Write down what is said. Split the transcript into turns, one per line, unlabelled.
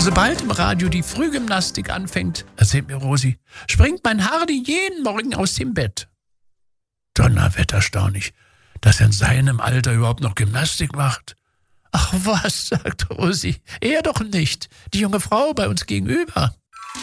sobald im Radio die Frühgymnastik anfängt, erzählt mir Rosi, springt mein Hardy jeden Morgen aus dem Bett. Donnerwetter, erstaunlich, dass er in seinem Alter überhaupt noch Gymnastik macht. Ach was, sagt Rosi, er doch nicht. Die junge Frau bei uns gegenüber.